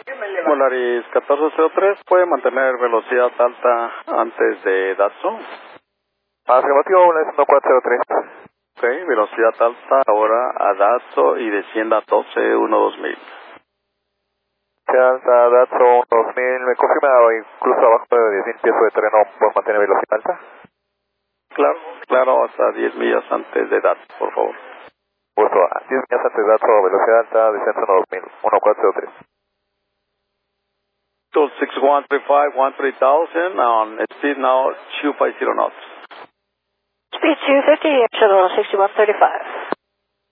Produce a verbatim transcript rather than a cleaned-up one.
Volaris catorce cero tres, ¿puede mantener velocidad alta antes de Datsun? Afirmativo, Volaris uno cuatro cero tres. Ok, velocidad alta ahora a Datsun y descienda a doce uno dos mil. Alta, Datsun dos mil, ¿me confirma incluso abajo de diez mil pies de terreno puedo mantener velocidad alta? Claro, claro, hasta diez millas antes de Datsun, por favor. Puesto a diez millas antes de Datsun, velocidad alta, descenso dos mil, uno cuatro cero tres. So six one three five, one three thousand, on speed now two five zero knots. Speed two fifty, Shuttle sixty-one thirty-five.